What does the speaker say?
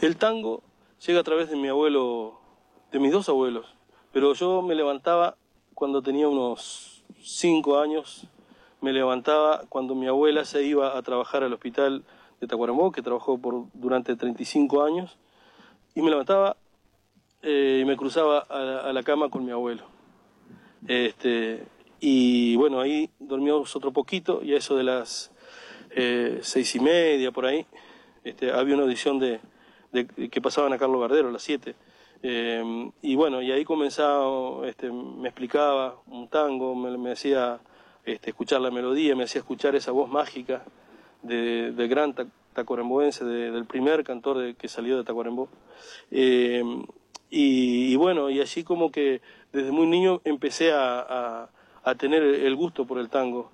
El tango llega a través de mi abuelo, de mis dos abuelos, pero yo me levantaba cuando tenía unos 5 años, me levantaba cuando mi abuela se iba a trabajar al hospital de Tacuarembó, que trabajó durante 35 años, y me levantaba y me cruzaba a la cama con mi abuelo. Y bueno, ahí dormíamos otro poquito, y a eso de las 6:30, por ahí, había una audición de que pasaban a Carlos Gardero a las 7. Y bueno, y ahí comenzaba, me explicaba un tango, me hacía escuchar la melodía, me hacía escuchar esa voz mágica del gran tacuaremboense, del primer cantor que salió de Tacuarembó. Y bueno, y así como que desde muy niño empecé a tener el gusto por el tango.